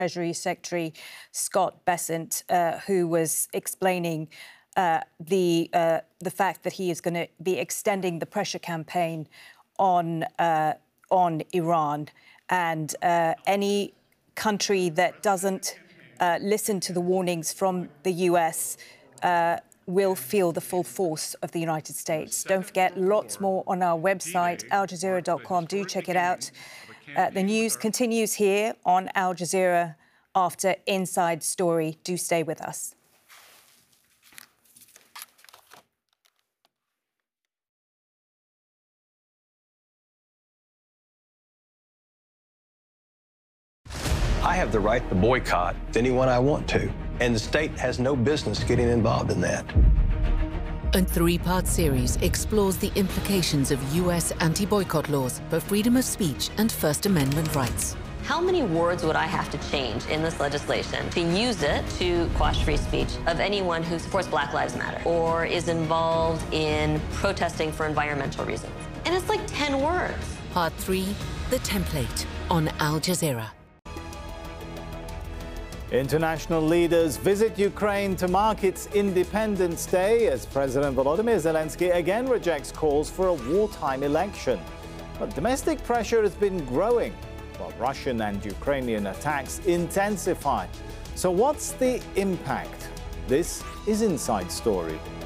Treasury Secretary Scott Bessent, who was explaining the fact that he is going to be extending the pressure campaign on Iran, and any country that doesn't listen to the warnings from the US will feel the full force of the United States. Don't forget, lots more on our website, aljazeera.com. Do check it out. The news continues here on Al Jazeera after Inside Story. Do stay with us. I have the right to boycott anyone I want to, and the state has no business getting involved in that. A three-part series explores the implications of U.S. anti-boycott laws for freedom of speech and First Amendment rights. How many words would I have to change in this legislation to use it to quash free speech of anyone who supports Black Lives Matter or is involved in protesting for environmental reasons? And it's like 10 words. Part 3, The Template, on Al Jazeera. International leaders visit Ukraine to mark its Independence Day as President Volodymyr Zelensky again rejects calls for a wartime election. But domestic pressure has been growing while Russian and Ukrainian attacks intensify. So what's the impact? This is Inside Story.